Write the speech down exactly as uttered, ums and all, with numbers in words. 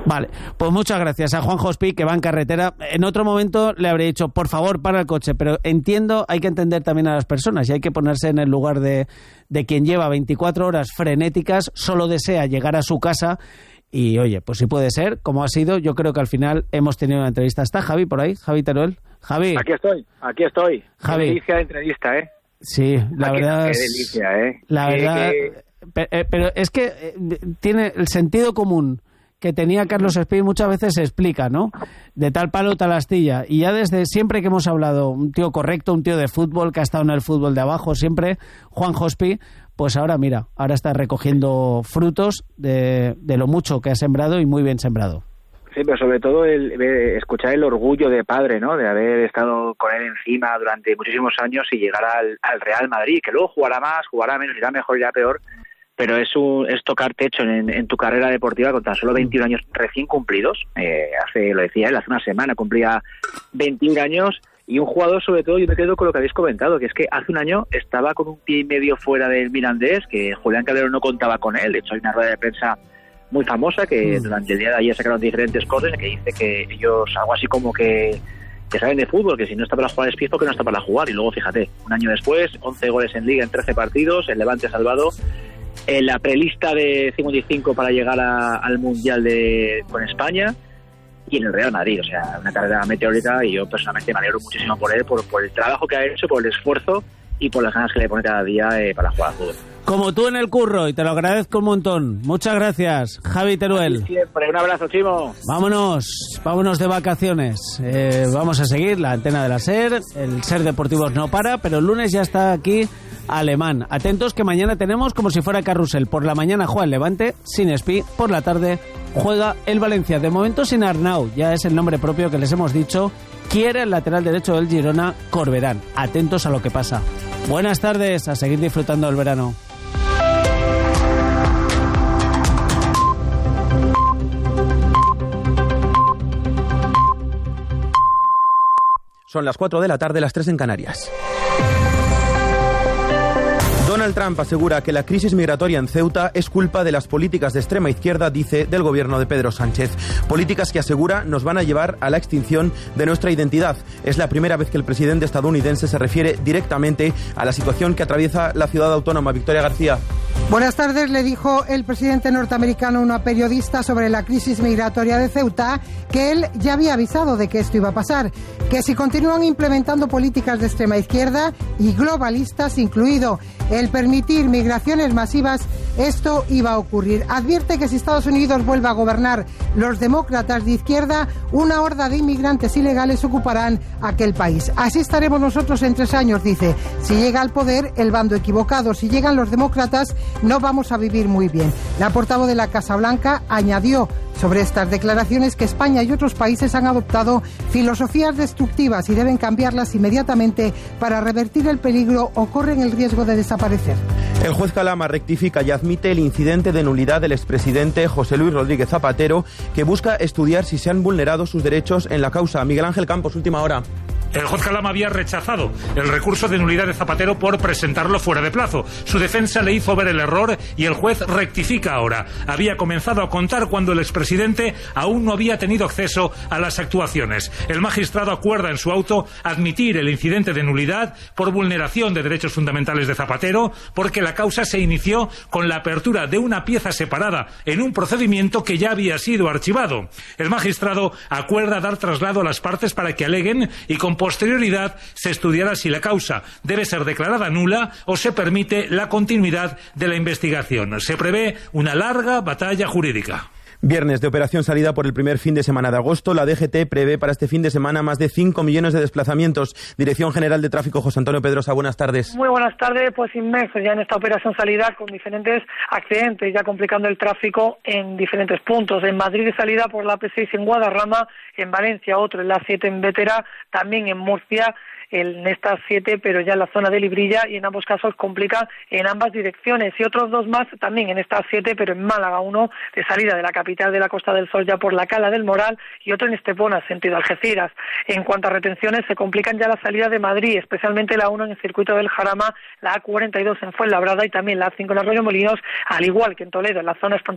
Vale, pues muchas gracias a Juan Jospi, que va en carretera. En otro momento le habría dicho, por favor, para el coche, pero entiendo, hay que entender también a las personas y hay que ponerse en el lugar de, de quien lleva veinticuatro horas frenéticas, solo desea llegar a su casa y, oye, pues si puede ser, como ha sido, yo creo que al final hemos tenido una entrevista. ¿Está Javi por ahí? Javi Teruel. Javi. Aquí estoy, aquí estoy. Javi. Qué delicia de entrevista, ¿eh? Sí, la aquí, verdad... Qué es, delicia, ¿eh? La que, verdad... Que... Pero, pero es que eh, tiene el sentido común que tenía Carlos Espí muchas veces se explica, ¿no? De tal palo, tal astilla. Y ya desde siempre que hemos hablado, un tío correcto, un tío de fútbol, que ha estado en el fútbol de abajo siempre, Juan Jospi, pues ahora mira, ahora está recogiendo frutos de, de lo mucho que ha sembrado y muy bien sembrado. Sí, pero sobre todo el, el escuchar el orgullo de padre, ¿no? De haber estado con él encima durante muchísimos años y llegar al, al Real Madrid, que luego jugará más, jugará menos, irá mejor, irá peor, pero es un, es tocar techo en, en tu carrera deportiva con tan solo veintiún años recién cumplidos. Eh, hace, lo decía él, hace una semana cumplía veintiún años, y un jugador, sobre todo, yo me quedo con lo que habéis comentado, que es que hace un año estaba con un pie y medio fuera del Mirandés, que Julián Calderón no contaba con él. De hecho, hay una rueda de prensa muy famosa que durante el día de ayer sacaron diferentes cosas, que dice que ellos, algo así como que que saben de fútbol, que si no está para jugar Espí, porque no está para jugar. Y luego, fíjate, un año después, once goles en Liga en trece partidos, el Levante salvado, en la prelista de cincuenta y cinco para llegar a, al Mundial de con España, y en el Real Madrid. O sea, una carrera meteórica, y yo personalmente me alegro muchísimo por él, por, por el trabajo que ha hecho, por el esfuerzo y por las ganas que le pone cada día eh, para jugar al fútbol. Como tú en el curro, y te lo agradezco un montón. Muchas gracias, Javi Teruel. Siempre, un abrazo, Chimo. Vámonos, vámonos de vacaciones. Eh, vamos a seguir la antena de la SER, el SER Deportivos no para, pero el lunes ya está aquí Alemán. Atentos que mañana tenemos como si fuera carrusel. Por la mañana juega el Levante, sin Espí, por la tarde juega el Valencia. De momento sin Arnau, ya es el nombre propio que les hemos dicho. Quiere el lateral derecho del Girona, Corberán. Atentos a lo que pasa. Buenas tardes, a seguir disfrutando del verano. Son las cuatro de la tarde, las tres en Canarias. Donald Trump asegura que la crisis migratoria en Ceuta es culpa de las políticas de extrema izquierda, dice, del gobierno de Pedro Sánchez. Políticas que, asegura, nos van a llevar a la extinción de nuestra identidad. Es la primera vez que el presidente estadounidense se refiere directamente a la situación que atraviesa la ciudad autónoma. Victoria García. Buenas tardes, le dijo el presidente norteamericano a una periodista sobre la crisis migratoria de Ceuta que él ya había avisado de que esto iba a pasar, que si continúan implementando políticas de extrema izquierda y globalistas incluido el permitir migraciones masivas, esto iba a ocurrir. Advierte que si Estados Unidos vuelve a gobernar los demócratas de izquierda, una horda de inmigrantes ilegales ocuparán aquel país. Así estaremos nosotros en tres años, dice. Si llega al poder el bando equivocado, si llegan los demócratas, no vamos a vivir muy bien. La portavoz de la Casa Blanca añadió sobre estas declaraciones que España y otros países han adoptado filosofías destructivas y deben cambiarlas inmediatamente para revertir el peligro o corren el riesgo de desaparecer. El juez Calama rectifica y admite el incidente de nulidad del expresidente José Luis Rodríguez Zapatero, que busca estudiar si se han vulnerado sus derechos en la causa. Miguel Ángel Campos, última hora. El juez Calama había rechazado el recurso de nulidad de Zapatero por presentarlo fuera de plazo. Su defensa le hizo ver el error y el juez rectifica ahora. Había comenzado a contar cuando el expresidente aún no había tenido acceso a las actuaciones. El magistrado acuerda en su auto admitir el incidente de nulidad por vulneración de derechos fundamentales de Zapatero, porque la causa se inició con la apertura de una pieza separada en un procedimiento que ya había sido archivado. El magistrado acuerda dar traslado a las partes para que aleguen y con posterioridad se estudiará si la causa debe ser declarada nula o se permite la continuidad de la investigación. Se prevé una larga batalla jurídica. Viernes de operación salida por el primer fin de semana de agosto. La D G T prevé para este fin de semana más de cinco millones de desplazamientos. Dirección General de Tráfico, José Antonio Pedrosa, buenas tardes. Muy buenas tardes, pues inmensos ya en esta operación salida con diferentes accidentes, ya complicando el tráfico en diferentes puntos. En Madrid de salida por la A P seis en Guadarrama, en Valencia otro en la A siete en Bétera, también en Murcia, en estas siete, pero ya en la zona de Librilla, y en ambos casos complica en ambas direcciones, y otros dos más también en estas siete, pero en Málaga, uno de salida de la capital de la Costa del Sol ya por la Cala del Moral y otro en Estepona, sentido Algeciras. En cuanto a retenciones, se complican ya la salida de Madrid, especialmente la uno en el circuito del Jarama, la A cuarenta y dos en Fuenlabrada y también la A cinco en Arroyo Molinos, al igual que en Toledo, en la zona